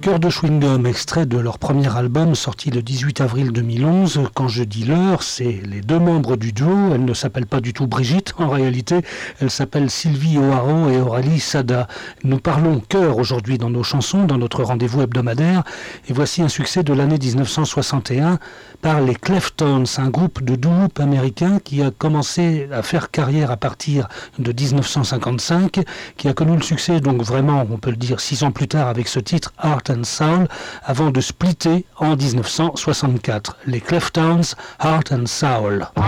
Cœur de chewing-gum, extrait de leur premier album sorti le 18 avril 2011. Quand je dis leur, c'est les deux membres du duo. Elle ne s'appelle pas du tout Brigitte, en réalité. Elle s'appelle Sylvie O'Haraud et Aurélie Sada. Nous parlons cœur aujourd'hui dans nos chansons, dans notre rendez-vous hebdomadaire. Et voici un succès de l'année 1961 par les Cleftones, un groupe de doo-wop américain qui a commencé à faire carrière à partir de 1955, qui a connu le succès, donc vraiment, on peut le dire, 6 ans plus tard avec ce titre Heart and Soul, avant de splitter en 1964. Les Cleftones, Heart and Soul.